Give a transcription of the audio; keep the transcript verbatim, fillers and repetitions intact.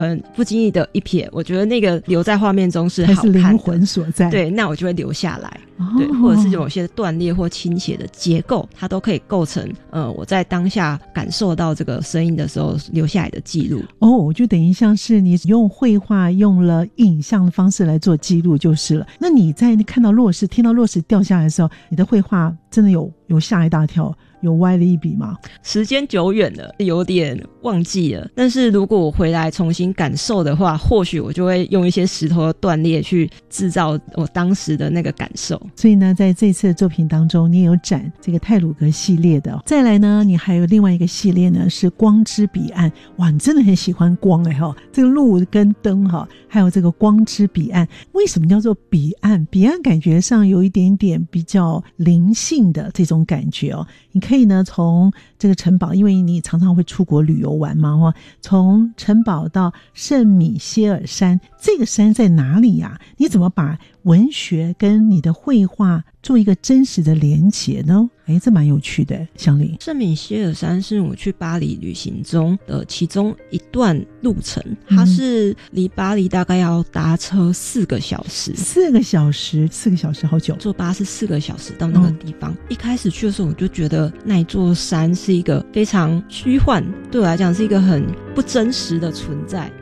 嗯不经意的一瞥，我觉得那个留在画面中是好看的， 还是灵魂所在， 对，那我就会留下来、哦、对，或者是有些断裂或倾斜的结构，它都可以构成呃我在当下感受到这个声音的时候留下来的记录。 哦，我就等于像是你用绘画用了影像的方式来做记录就是了。那你在看到落石听到落石掉下来的时候，你的绘画真的有有吓一大跳，有歪了一笔吗？ 时间久远了，有点忘记了，但是如果我回来重新感受的话，或许我就会用一些石头的断裂去制造我当时的那个感受。 所以呢，在这次的作品当中，你也有展这个太鲁阁系列的。再来呢，你还有另外一个系列呢，是光之彼岸。哇，你真的很喜欢光哎哈，这个路跟灯哈，还有这个光之彼岸。为什么叫做彼岸？彼岸感觉上有一点点比较灵性的这种感觉哦。你可以呢从这个城堡，因为你常常会出国旅游玩嘛，哦，从城堡到圣米歇尔山，这个山在哪里呀？你怎么把文学跟你的绘画做一个真实的连结呢？哎，这蛮有趣的。香菱， 圣米歇尔山是我去巴黎旅行中的其中一段路程，它是离巴黎大概要搭车四个小时， 四个小时，四个小时好久， 坐巴士四个小时到那个地方。嗯、一开始去的时候，我就觉得那一座山是一个非常虚幻，对我来讲是一个很不真实的存在。